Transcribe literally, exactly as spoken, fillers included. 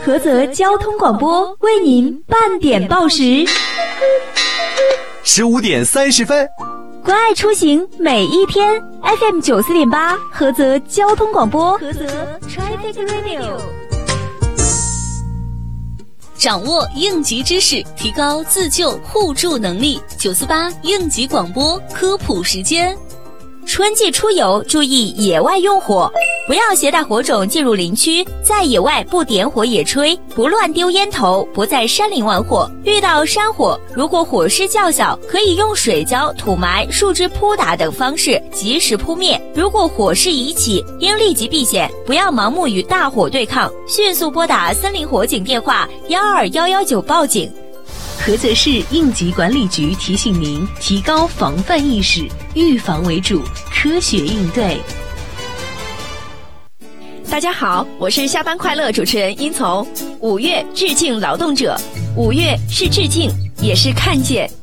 菏泽交通广播为您半点报时。 十五点三十分， 关爱出行每一天 ，F M 九四点八，菏泽交通广播，菏泽 Traffic Radio。 掌握应急知识，提高自救互助能力。九四八应急广播科普时间。春季出游注意野外用火，不要携带火种进入林区，在野外不点火野炊，不乱丢烟头，不在山林玩火。遇到山火，如果火势较小，可以用水浇、土埋、树枝扑打等方式及时扑灭。如果火势已起，应立即避险，不要盲目与大火对抗，迅速拨打森林火警电话幺二幺幺九报警。 菏泽市应急管理局提醒您，提高防范意识，预防为主，科学应对。 大家好，我是下班快乐主持人殷从。五月致敬劳动者，五月是致敬，也是看见。